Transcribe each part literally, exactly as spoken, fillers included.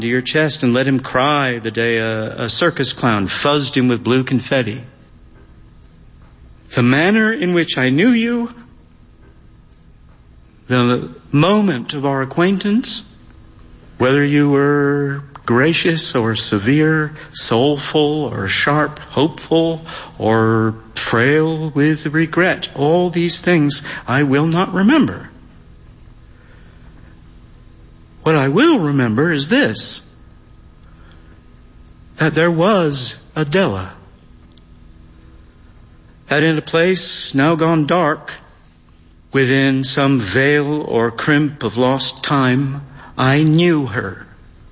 to your chest and let him cry the day a, a circus clown fuzzed him with blue confetti. The manner in which I knew you, the moment of our acquaintance, whether you were gracious or severe, soulful or sharp, hopeful or frail with regret, all these things I will not remember. What I will remember is this, that there was a Della, that in a place now gone dark, within some veil or crimp of lost time, I knew her.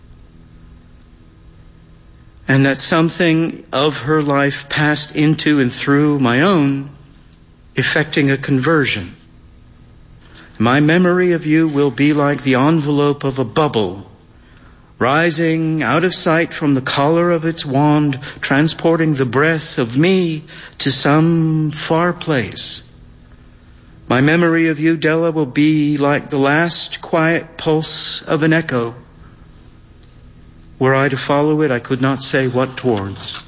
And that something of her life passed into and through my own, effecting a conversion. My memory of you will be like the envelope of a bubble, rising out of sight from the collar of its wand, transporting the breath of me to some far place. My memory of you, Della, will be like the last quiet pulse of an echo. Were I to follow it, I could not say what towards.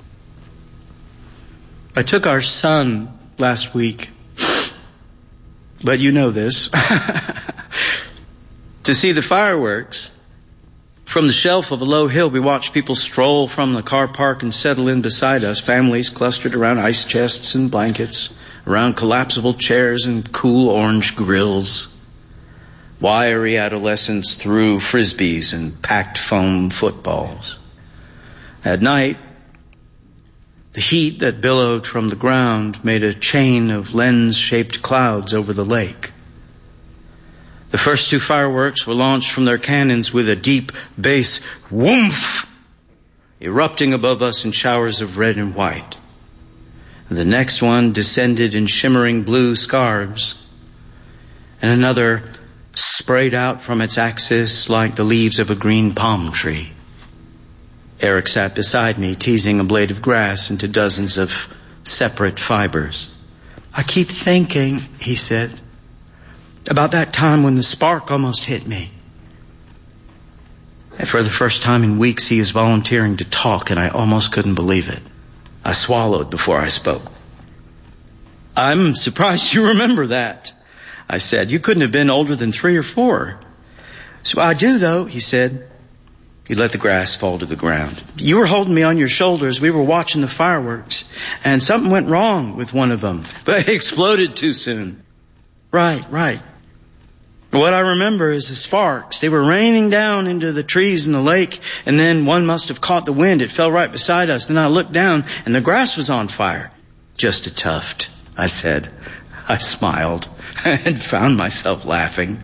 I took our son last week, but you know this, to see the fireworks. From the shelf of a low hill, we watched people stroll from the car park and settle in beside us, families clustered around ice chests and blankets, around collapsible chairs and cool orange grills. Wiry adolescents threw frisbees and packed foam footballs. At night, the heat that billowed from the ground made a chain of lens-shaped clouds over the lake. The first two fireworks were launched from their cannons with a deep bass whoomph, erupting above us in showers of red and white. The next one descended in shimmering blue scarves, and another sprayed out from its axis like the leaves of a green palm tree. Eric sat beside me, teasing a blade of grass into dozens of separate fibers. I keep thinking, he said, about that time when the spark almost hit me. And for the first time in weeks, he was volunteering to talk, and I almost couldn't believe it. I swallowed before I spoke. I'm surprised you remember that, I said. You couldn't have been older than three or four. So I do, though, he said. He let the grass fall to the ground. You were holding me on your shoulders. We were watching the fireworks, and something went wrong with one of them. But it exploded too soon. Right, right. What I remember is the sparks. They were raining down into the trees in the lake, and then one must have caught the wind. It fell right beside us. Then I looked down, and the grass was on fire. Just a tuft, I said. I smiled and found myself laughing.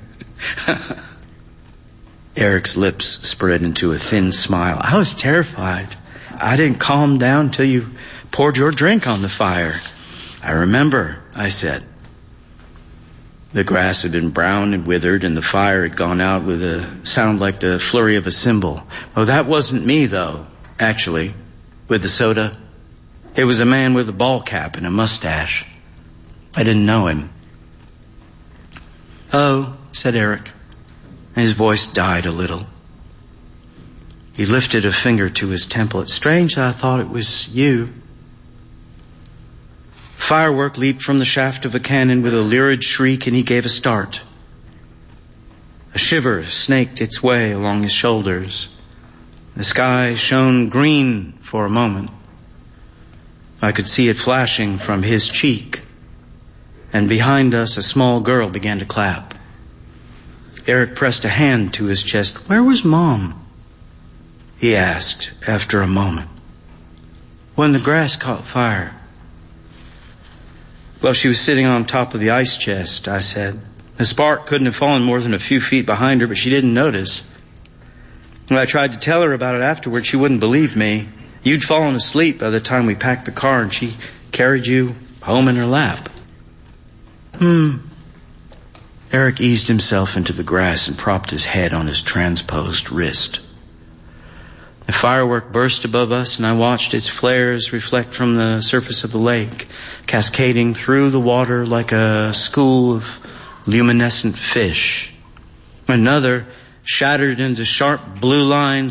Eric's lips spread into a thin smile. I was terrified. I didn't calm down till you poured your drink on the fire. I remember, I said. The grass had been brown and withered, and the fire had gone out with a sound like the flurry of a cymbal. Oh, that wasn't me, though, actually, with the soda. It was a man with a ball cap and a mustache. I didn't know him. Oh, said Eric. His voice died a little. He lifted a finger to his temple. It's strange that I thought it was you. Firework leaped from the shaft of a cannon with a lurid shriek, and he gave a start. A shiver snaked its way along his shoulders. The sky shone green for a moment. I could see it flashing from his cheek, and behind us a small girl began to clap. Eric pressed a hand to his chest. Where was Mom? He asked after a moment. When the grass caught fire. Well, she was sitting on top of the ice chest, I said. The spark couldn't have fallen more than a few feet behind her, but she didn't notice. When I tried to tell her about it afterward, she wouldn't believe me. You'd fallen asleep by the time we packed the car, and she carried you home in her lap. Hmm. Eric eased himself into the grass and propped his head on his transposed wrist. The firework burst above us, and I watched its flares reflect from the surface of the lake, cascading through the water like a school of luminescent fish. Another shattered into sharp blue lines